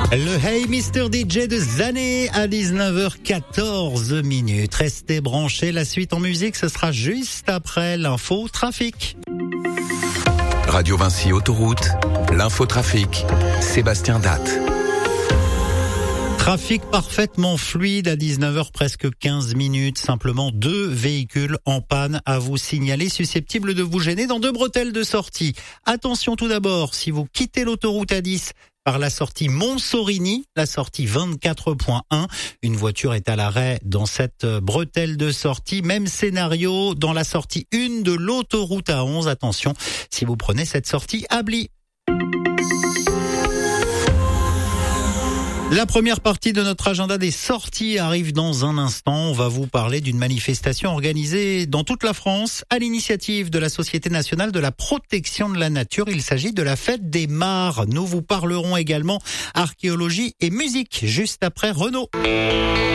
Le Hey Mr DJ de Zané à 19h14. Restez branchés, la suite en musique, ce sera juste après l'info trafic. Radio Vinci Autoroute, l'infotrafic, Sébastien Datte. Trafic parfaitement fluide à 19h presque 15 minutes. Simplement 2 véhicules en panne à vous signaler, susceptibles de vous gêner dans 2 bretelles de sortie. Attention tout d'abord, si vous quittez l'autoroute A10 par la sortie Montsorini, la sortie 24.1, une voiture est à l'arrêt dans cette bretelle de sortie. Même scénario dans la sortie 1 de l'autoroute A11. Attention, si vous prenez cette sortie à Bly. La première partie de notre agenda des sorties arrive dans un instant. On va vous parler d'une manifestation organisée dans toute la France à l'initiative de la Société nationale de la protection de la nature. Il s'agit de la fête des mares. Nous vous parlerons également archéologie et musique juste après Renaud.